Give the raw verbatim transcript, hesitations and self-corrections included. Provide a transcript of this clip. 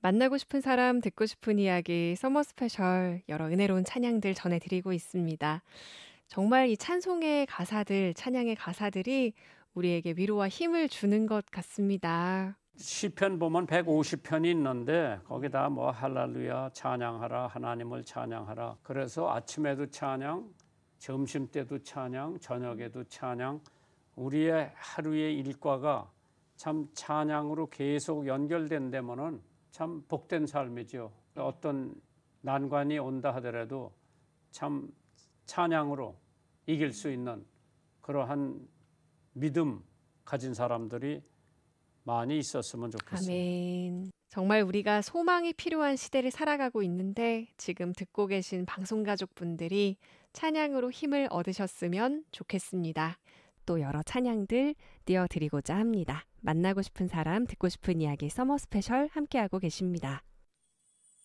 만나고 싶은 사람, 듣고 싶은 이야기, 서머 스페셜 여러 은혜로운 찬양들 전해드리고 있습니다. 정말 이 찬송의 가사들, 찬양의 가사들이 우리에게 위로와 힘을 주는 것 같습니다. 시편 보면 백오십 편이 있는데 거기다 뭐 할렐루야 찬양하라 하나님을 찬양하라 그래서 아침에도 찬양 점심 때도 찬양 저녁에도 찬양 우리의 하루의 일과가 참 찬양으로 계속 연결된다면은 참 복된 삶이죠. 어떤 난관이 온다 하더라도 참 찬양으로 이길 수 있는 그러한 믿음 가진 사람들이 많이 있었으면 좋겠어요. 아멘. 정말 우리가 소망이 필요한 시대를 살아가고 있는데 지금 듣고 계신 방송가족분들이 찬양으로 힘을 얻으셨으면 좋겠습니다. 또 여러 찬양들 띄워드리고자 합니다. 만나고 싶은 사람, 듣고 싶은 이야기 서머 스페셜 함께하고 계십니다.